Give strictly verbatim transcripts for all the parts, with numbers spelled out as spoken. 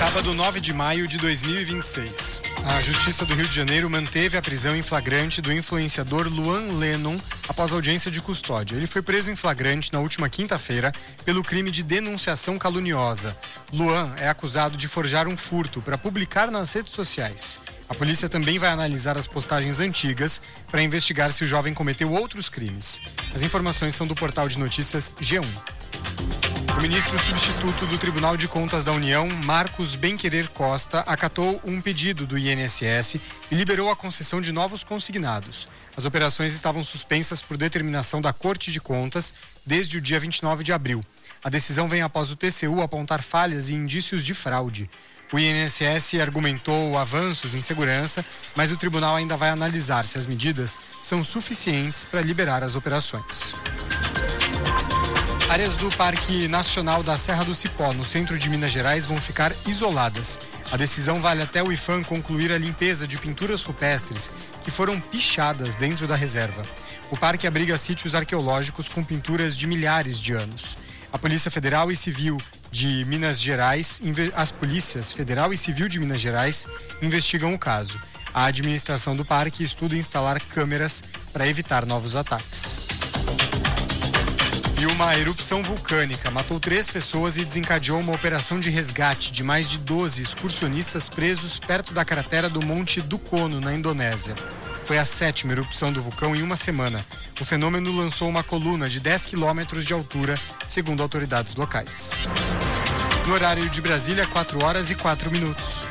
Sábado, nove de maio de dois mil e vinte e seis. A Justiça do Rio de Janeiro manteve a prisão em flagrante do influenciador Luan Lennon após audiência de custódia. Ele foi preso em flagrante na última quinta-feira pelo crime de denunciação caluniosa. Luan é acusado de forjar um furto para publicar nas redes sociais. A polícia também vai analisar as postagens antigas para investigar se o jovem cometeu outros crimes. As informações são do portal de notícias G um. O ministro substituto do Tribunal de Contas da União, Marcos Benquerer Costa, acatou um pedido do I N S S e liberou a concessão de novos consignados. As operações estavam suspensas por determinação da Corte de Contas desde o dia vinte e nove de abril. A decisão vem após o T C U apontar falhas e indícios de fraude. O I N S S argumentou avanços em segurança, mas o tribunal ainda vai analisar se as medidas são suficientes para liberar as operações. Áreas do Parque Nacional da Serra do Cipó, no centro de Minas Gerais, vão ficar isoladas. A decisão vale até o IPHAN concluir a limpeza de pinturas rupestres que foram pichadas dentro da reserva. O parque abriga sítios arqueológicos com pinturas de milhares de anos. A Polícia Federal e Civil de Minas Gerais, as polícias Federal e Civil de Minas Gerais investigam o caso. A administração do parque estuda instalar câmeras para evitar novos ataques. E uma erupção vulcânica matou três pessoas e desencadeou uma operação de resgate de mais de doze excursionistas presos perto da cratera do Monte Dukono, na Indonésia. Foi a sétima erupção do vulcão em uma semana. O fenômeno lançou uma coluna de dez quilômetros de altura, segundo autoridades locais. No horário de Brasília, quatro horas e quatro minutos.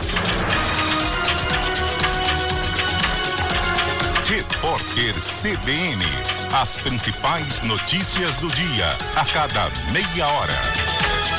Repórter C B N. As principais notícias do dia, a cada meia hora.